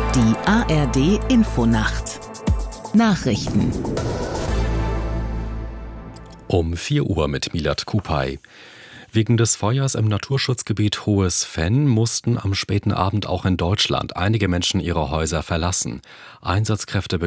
Die ARD Infonacht Nachrichten Um 4 Uhr mit Milad Kupay. Wegen des Feuers im Naturschutzgebiet Hohes Venn mussten am späten Abend auch in Deutschland einige Menschen ihre Häuser verlassen. Einsatzkräfte